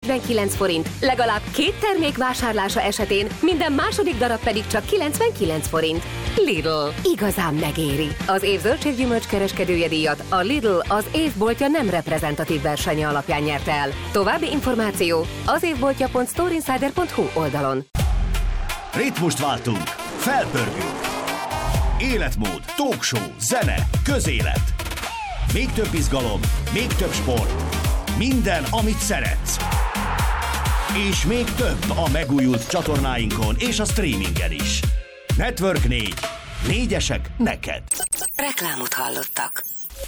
49 forint, legalább 2 termék vásárlása esetén minden második darab pedig csak 99 forint. Lidl. Igazán megéri. Az év zöldséggyümölcs kereskedője díjat a Lidl az évboltja nem reprezentatív versenye alapján nyerte el. További információ az évboltja.storeinsider.hu oldalon. Ritmust váltunk, felpörgünk. Életmód, talkshow, zene, közélet. Még több izgalom, még több sport. Minden, amit szeretsz. És még több a megújult csatornáinkon és a streamingen is. Network 4. Négyesek neked. Reklámot hallottak.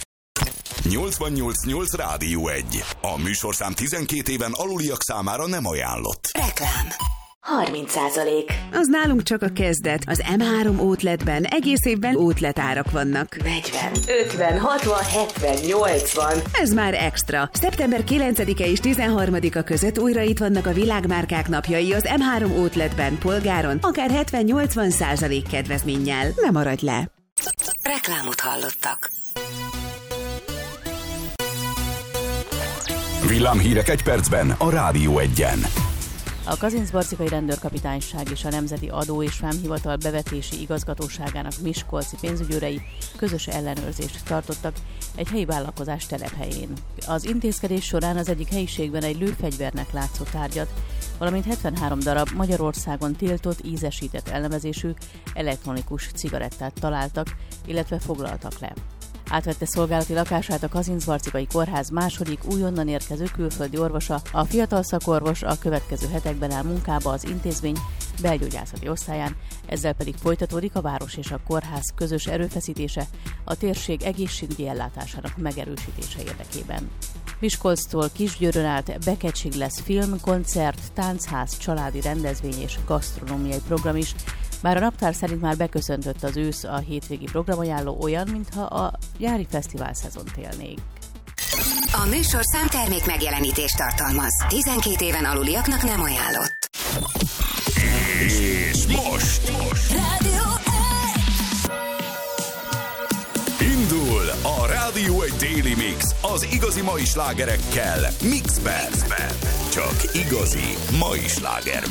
88.8 Rádió 1. A műsorszám 12 éven aluliak számára nem ajánlott. Reklám. 30%. Az nálunk csak a kezdet. Az M3 Outletben egész évben outlet árak vannak. 40, 50, 60, 70, 80. Ez már extra. Szeptember 9-e és 13-a között újra itt vannak a világmárkák napjai az M3 Outletben polgáron, akár 70-80% kedvezménnyel. Ne maradj le! Reklámot hallottak. Villámhírek egy percben a Rádió 1-en. A Kazincbarcikai Rendőrkapitányság és a Nemzeti Adó és Vámhivatal bevetési igazgatóságának miskolci pénzügyőrei közös ellenőrzést tartottak egy helyi vállalkozás telephelyén. Az intézkedés során az egyik helyiségben egy lőfegyvernek látszó tárgyat, valamint 73 darab Magyarországon tiltott ízesített elnevezésű elektronikus cigarettát találtak, illetve foglaltak le. Átvette szolgálati lakását a Kazincbarcikai Kórház második újonnan érkező külföldi orvosa. A fiatal szakorvos a következő hetekben áll munkába az intézmény belgyógyászati osztályán, ezzel pedig folytatódik a város és a kórház közös erőfeszítése a térség egészségügyi ellátásának megerősítése érdekében. Miskolctól Kisgyőrön át Bekecsig lesz film, koncert, táncház, családi rendezvény és gasztronómiai program is. Bár a naptár szerint már beköszöntött az ősz, a hétvégi programajánló olyan, mintha a nyári fesztivál szezont élnék. A műsorszám termék megjelenítést tartalmaz. 12 éven aluliaknak nem ajánlott. És most Rádió 1. indul a Rádió 1 Daily Mix az igazi mai slágerekkel Mixben. Csak igazi mai sláger